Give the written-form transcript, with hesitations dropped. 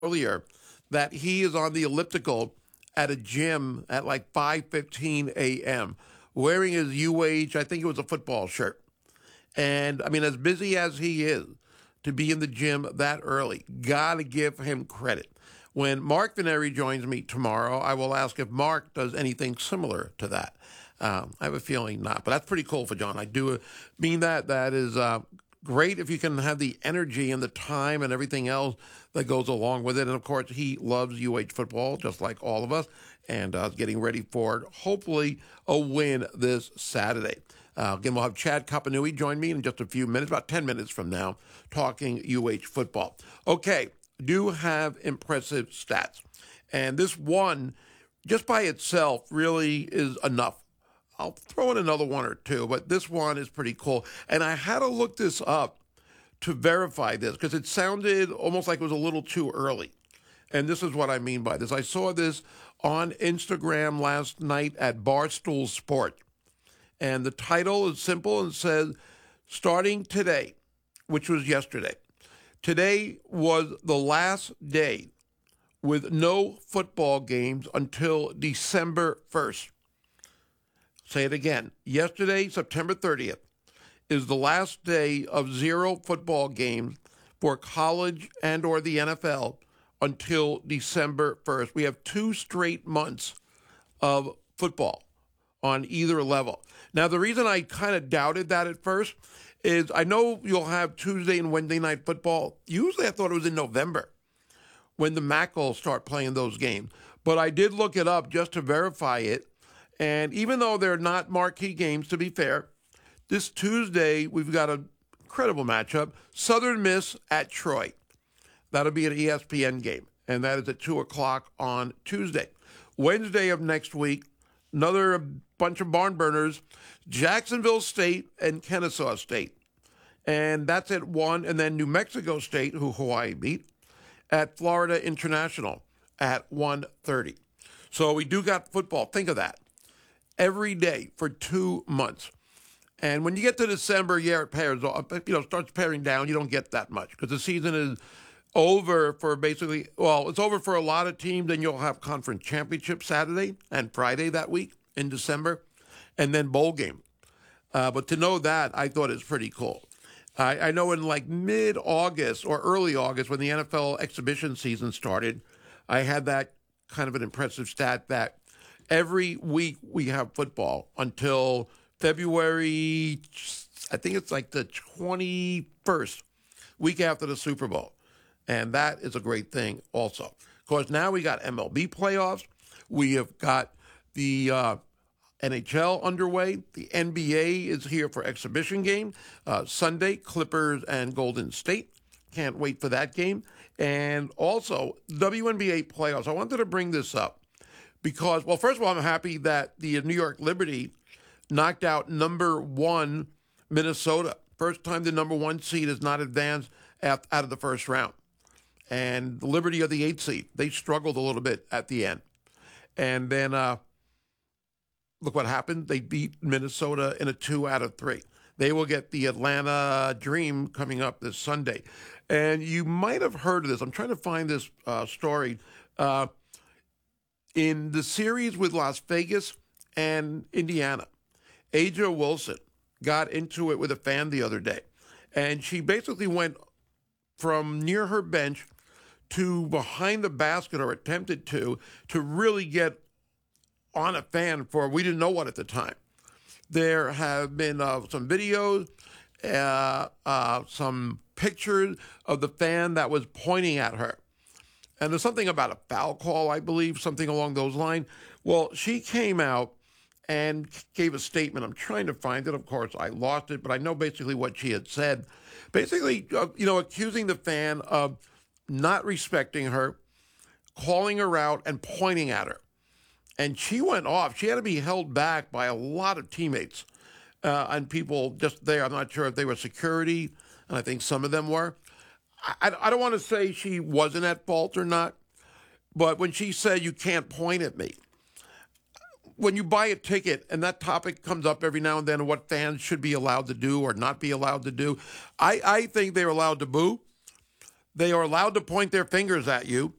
earlier that he is on the elliptical at a gym at like 5:15 a.m. wearing his UH, I think it was a football shirt. And I mean, as busy as he is to be in the gym that early, gotta give him credit. When Mark Veneri joins me tomorrow, I will ask if Mark does anything similar to that. I have a feeling not, but that's pretty cool for John. I do mean that. That is great if you can have the energy and the time and everything else that goes along with it. And of course, he loves UH football, just like all of us, and getting ready for, hopefully, a win this Saturday. Again, we'll have Chad Kapanui join me in just a few minutes, about 10 minutes from now, talking UH football. Okay, do have impressive stats. And this one, just by itself, really is enough. I'll throw in another one or two, but this one is pretty cool. And I had to look this up to verify this because it sounded almost like it was a little too early. And this is what I mean by this. I saw this on Instagram last night at Barstool Sport. And the title is simple and says, starting today, which was yesterday. Today was the last day with no football games until December 1st. Say it again. Yesterday, September 30th, is the last day of zero football games for college and or the NFL until December 1st. We have 2 straight months of football on either level. Now, the reason I kind of doubted that at first is I know you'll have Tuesday and Wednesday night football. Usually I thought it was in November when the MAC will start playing those games. But I did look it up just to verify it. And even though they're not marquee games, to be fair, this Tuesday we've got an incredible matchup. Southern Miss at Troy. That'll be an ESPN game. And that is at 2 o'clock on Tuesday. Wednesday of next week, another bunch of barn burners, Jacksonville State and Kennesaw State. And that's at 1. And then New Mexico State, who Hawaii beat, at Florida International at 1:30. So we do got football. Think of that. Every day for 2 months. And when you get to December, yeah, it pairs off, starts pairing down. You don't get that much because the season is over for basically, it's over for a lot of teams. Then you'll have conference championship Saturday and Friday that week in December, and then bowl game. But to know that, I thought is pretty cool. I know in like mid-August or early August when the NFL exhibition season started, I had that kind of an impressive stat that every week we have football until February, I think it's like the 21st, week after the Super Bowl. And that is a great thing also. Of course, now we got MLB playoffs. We have got the NHL underway. The NBA is here for exhibition game. Sunday, Clippers and Golden State. Can't wait for that game. And also, WNBA playoffs. I wanted to bring this up because, well, first of all, I'm happy that the New York Liberty knocked out number 1 Minnesota. First time the number 1 seed has not advanced out of the first round. And the Liberty are the 8th seed. They struggled a little bit at the end. And then look what happened. They beat Minnesota in a 2 out of 3. They will get the Atlanta Dream coming up this Sunday. And you might have heard of this. I'm trying to find this story. In the series with Las Vegas and Indiana, Aja Wilson got into it with a fan the other day. And she basically went from near her bench to behind the basket, or attempted to really get on a fan for, we didn't know what at the time. There have been some videos, some pictures of the fan that was pointing at her. And there's something about a foul call, I believe, something along those lines. Well, she came out and gave a statement. I'm trying to find it. Of course, I lost it, but I know basically what she had said. Basically, accusing the fan of not respecting her, calling her out, and pointing at her. And she went off. She had to be held back by a lot of teammates and people just there. I'm not sure if they were security, and I think some of them were. I don't want to say she wasn't at fault or not, but when she said, "You can't point at me," when you buy a ticket and that topic comes up every now and then, what fans should be allowed to do or not be allowed to do, I think they're allowed to boo. They are allowed to point their fingers at you.